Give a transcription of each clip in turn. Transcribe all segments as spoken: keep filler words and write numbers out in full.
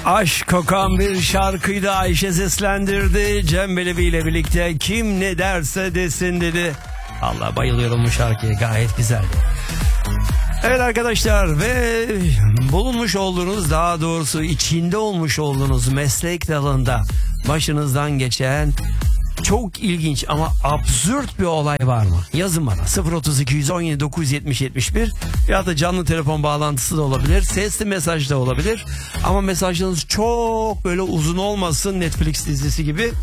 Aşk kokan bir şarkıydı, Ayşe seslendirdi. Cem Belevi ile birlikte kim ne derse desin dedi. Allah, bayılıyorum bu şarkıya, gayet güzeldi. Evet arkadaşlar, ve bulunmuş olduğunuz, daha doğrusu içinde olmuş olduğunuz meslek dalında başınızdan geçen çok ilginç ama absürt bir olay var mı? Yazın bana. sıfır otuz iki yüz on yedi dokuz yüz yetmiş yetmiş bir ya da canlı telefon bağlantısı da olabilir. Sesli mesaj da olabilir. Ama mesajlarınız çok böyle uzun olmasın, Netflix dizisi gibi.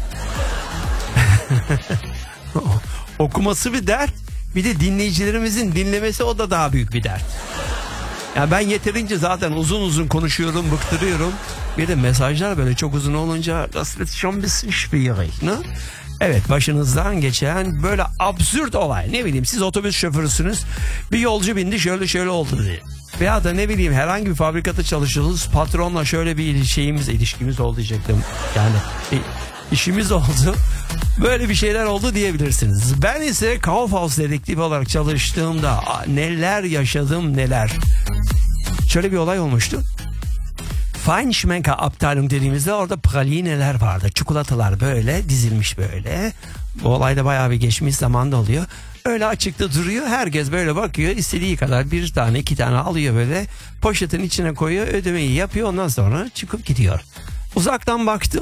Okuması bir dert. Bir de dinleyicilerimizin dinlemesi, o da daha büyük bir dert. Ya ben yeterince zaten uzun uzun konuşuyorum, bıktırıyorum. Bir de mesajlar böyle çok uzun olunca das wird schon ein bisschen schwierig, ne? Evet, başınızdan geçen böyle absürt olay. Ne bileyim, siz otobüs şoförüsünüz. Bir yolcu bindi, şöyle şöyle oldu diye. Veya da ne bileyim, herhangi bir fabrikada çalışıyorsunuz. Patronla şöyle bir şeyimiz, ilişkimiz oldu diyecektim. Yani işimiz oldu. Böyle bir şeyler oldu diyebilirsiniz. Ben ise Kaufhaus dedektif olarak çalıştığımda neler yaşadım neler. Şöyle bir olay olmuştu. Feinschmecker Abteilung dediğimizde orada pralineler vardı. Çikolatalar böyle dizilmiş böyle. Bu olayda bayağı bir geçmiş zamanda oluyor. Öyle açıkta duruyor. Herkes böyle bakıyor. İstediği kadar bir tane iki tane alıyor böyle. Poşetin içine koyuyor. Ödemeyi yapıyor. Ondan sonra çıkıp gidiyor. Uzaktan baktım.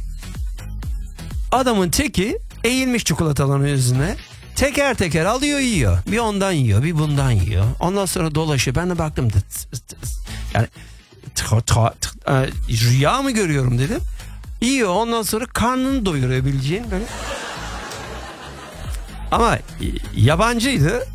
Adamın teki eğilmiş çikolataların yüzüne. Teker teker alıyor, yiyor. Bir ondan yiyor, bir bundan yiyor. Ondan sonra dolaşıyor. Ben de baktım. Yani tra, tra, tra, rüya mı görüyorum dedim. Yiyor, ondan sonra karnını doyuruyor bileceğin böyle. Ama yabancıydı.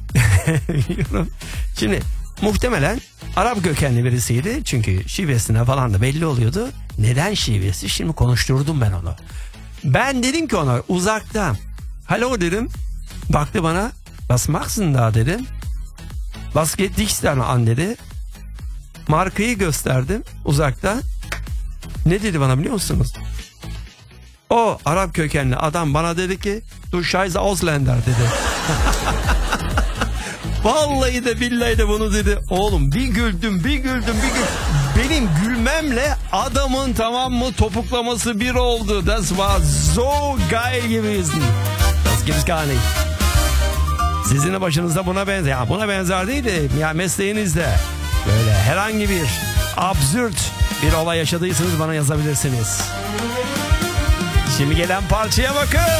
Şimdi muhtemelen Arap kökenli birisiydi. Çünkü şivesine falan da belli oluyordu. Neden şivesi? Şimdi konuşturdum ben onu. Ben dedim ki ona uzaktan, "Hallo" dedim. Baktı bana, "Was machst da" dedim. "Was geht dich denn an" dedi. Markayı gösterdim uzaktan. Ne dedi bana biliyor musunuz? O Arap kökenli adam bana dedi ki, "Du scheiß Ausländer" dedi. Vallahi de billahi de bunu dedi. Oğlum bir güldüm bir güldüm bir güldüm. Benim gülmemle adamın, tamam mı, topuklaması bir oldu. Das war so geil gewesen. Das gibt's gar nicht. Sizin de başınızda buna benzer. Ya buna benzer değil de ya mesleğinizde böyle herhangi bir absürt bir olay yaşadıysanız bana yazabilirsiniz. Şimdi gelen parçaya bakın.